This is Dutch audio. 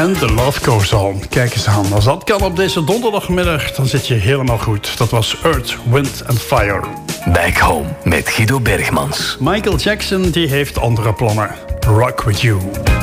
En The Love Goes On. Kijk eens aan. Als dat kan op deze donderdagmiddag, dan zit je helemaal goed. Dat was Earth, Wind and Fire. Back Home met Guido Bergmans. Michael Jackson die heeft andere plannen. Rock With You.